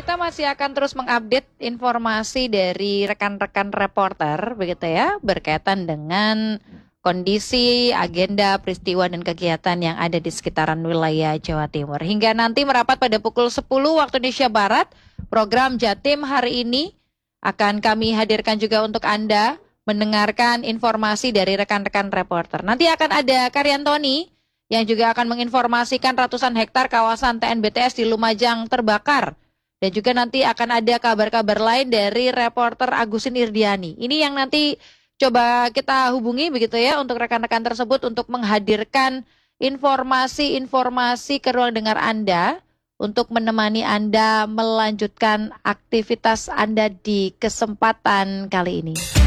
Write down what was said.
Kita masih akan terus mengupdate informasi dari rekan-rekan reporter begitu ya, berkaitan dengan kondisi, agenda, peristiwa dan kegiatan yang ada di sekitaran wilayah Jawa Timur. Hingga nanti merapat pada pukul 10 waktu Indonesia Barat, program Jatim hari ini akan kami hadirkan juga untuk Anda mendengarkan informasi dari rekan-rekan reporter. Nanti akan ada Karyantoni yang juga akan menginformasikan ratusan hektar kawasan TNBTS di Lumajang terbakar. Dan juga nanti akan ada kabar-kabar lain dari reporter Agusin Irdiani. Ini yang nanti coba kita hubungi begitu ya untuk rekan-rekan tersebut untuk menghadirkan informasi-informasi ke ruang dengar Anda untuk menemani Anda melanjutkan aktivitas Anda di kesempatan kali ini.